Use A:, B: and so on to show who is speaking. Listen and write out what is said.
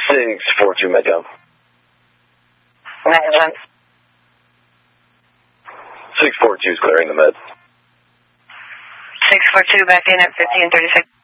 A: 642 Metcalf. 642 is clearing the med.
B: 642 back in at 1536.